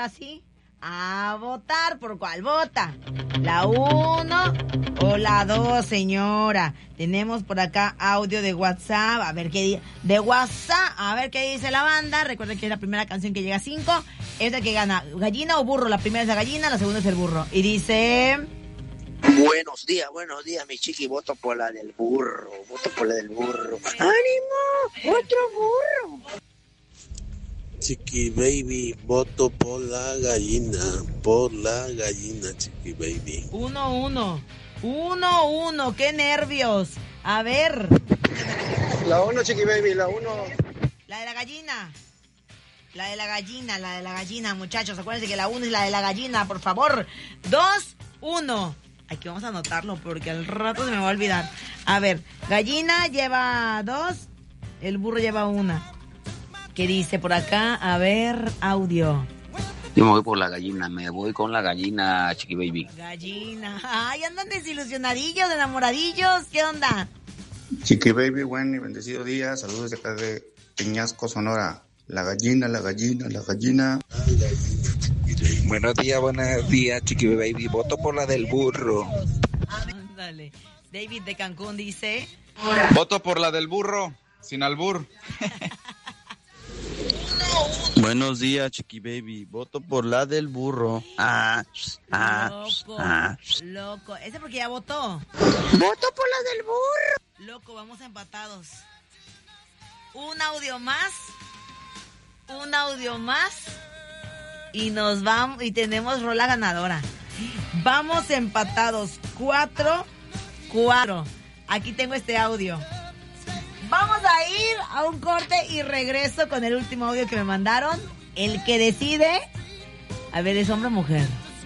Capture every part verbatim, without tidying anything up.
ahora sí, a votar. ¿Por cuál vota? ¿La uno o la dos, señora? Tenemos por acá audio de WhatsApp, a ver qué dice, de WhatsApp, a ver qué dice la banda. Recuerden que es la primera canción que llega a cinco, es la que gana. ¿Gallina o burro? La primera es la gallina, la segunda es el burro. Y dice... Buenos días, buenos días, mi chiqui, voto por la del burro, voto por la del burro. ¡Ánimo! ¡Otro burro! Chiqui baby, voto por la gallina, por la gallina, chiqui baby. Uno, uno, uno, uno, qué nervios. A ver. La uno, chiqui baby, la uno. La de la gallina. La de la gallina, la de la gallina, muchachos. Acuérdense que la uno es la de la gallina, por favor. Dos, uno. Aquí vamos a anotarlo porque al rato se me va a olvidar. A ver, gallina lleva dos, el burro lleva una. ¿Qué dice por acá? A ver, audio. Yo me voy por la gallina, me voy con la gallina, chiqui baby. Gallina. Ay, andan desilusionadillos, enamoradillos. ¿Qué onda? Chiqui baby, buen y bendecido día. Saludos de acá de Peñasco, Sonora. La gallina, la gallina, la gallina. Buenos días, buenos días, chiqui baby. Voto por la del burro. Ándale. David de Cancún dice... Voto por la del burro, sin albur. Buenos días, chiqui baby. Voto por la del burro. Ah, ah, loco, ah. loco. Ese porque ya votó. Voto por la del burro. Loco, vamos empatados. Un audio más. Un audio más. Y nos vamos, y tenemos rola ganadora. Vamos empatados. Cuatro, cuatro. Aquí tengo este audio. Vamos a ir a un corte y regreso con el último audio que me mandaron. El que decide... A ver, ¿es hombre o mujer?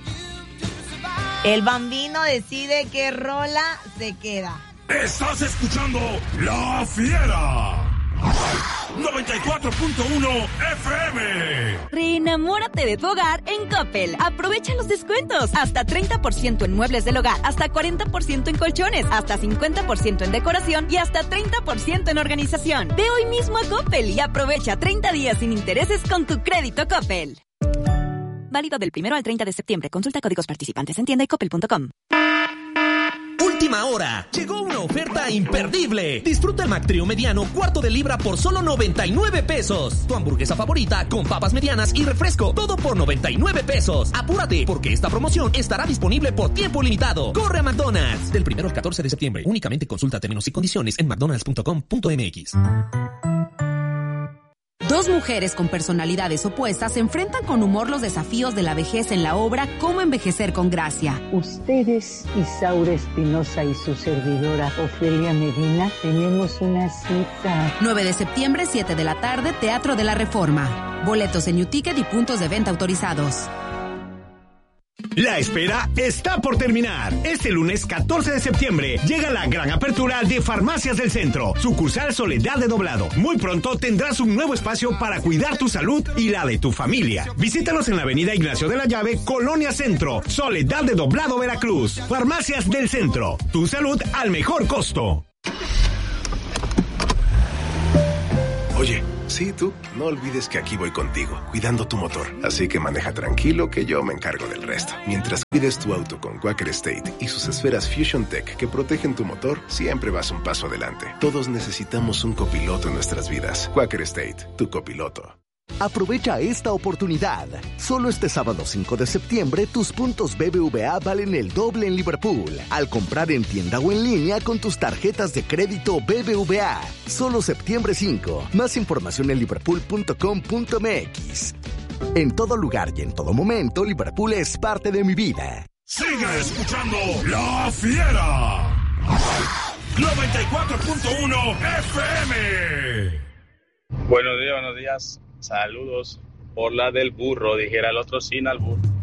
El Bambino decide qué rola se queda. Estás escuchando La Fiera. noventa y cuatro punto uno F M. Reenamórate de tu hogar en Coppel. Aprovecha los descuentos. Hasta treinta por ciento en muebles del hogar, hasta cuarenta por ciento en colchones, hasta cincuenta por ciento en decoración y hasta treinta por ciento en organización. Ve hoy mismo a Coppel y aprovecha treinta días sin intereses con tu crédito Coppel. Válido del primero al treinta de septiembre. Consulta códigos participantes en tienda y coppel punto com. Última hora. Llegó una oferta imperdible. Disfruta el McTrio mediano cuarto de libra por solo noventa y nueve pesos. Tu hamburguesa favorita con papas medianas y refresco. Todo por noventa y nueve pesos. Apúrate porque esta promoción estará disponible por tiempo limitado. Corre a McDonald's. Del primero al catorce de septiembre. Únicamente consulta términos y condiciones en mcdonalds punto com punto m x. Dos mujeres con personalidades opuestas se enfrentan con humor los desafíos de la vejez en la obra Cómo envejecer con gracia. Ustedes, Isaura Espinosa y su servidora Ofelia Medina, tenemos una cita. nueve de septiembre, siete de la tarde, Teatro de la Reforma. Boletos en UTicket y puntos de venta autorizados. La espera está por terminar. Este lunes catorce de septiembre llega la gran apertura de Farmacias del Centro, sucursal Soledad de Doblado. Muy pronto tendrás un nuevo espacio para cuidar tu salud y la de tu familia. Visítanos en la avenida Ignacio de la Llave, Colonia Centro, Soledad de Doblado, Veracruz. Farmacias del Centro, tu salud al mejor costo. Oye, sí, tú, no olvides que aquí voy contigo, cuidando tu motor. Así que maneja tranquilo que yo me encargo del resto. Mientras cuides tu auto con Quaker State y sus esferas Fusion Tech que protegen tu motor, siempre vas un paso adelante. Todos necesitamos un copiloto en nuestras vidas. Quaker State, tu copiloto. Aprovecha esta oportunidad. Solo este sábado cinco de septiembre, tus puntos B B V A valen el doble en Liverpool. Al comprar en tienda o en línea con tus tarjetas de crédito B B V A. Solo septiembre cinco. Más información en liverpool punto com punto m x. En todo lugar y en todo momento, Liverpool es parte de mi vida. Sigue escuchando La Fiera. noventa y cuatro punto uno F M. Buenos días, buenos días. Saludos por la del burro, dijera el otro sin albur.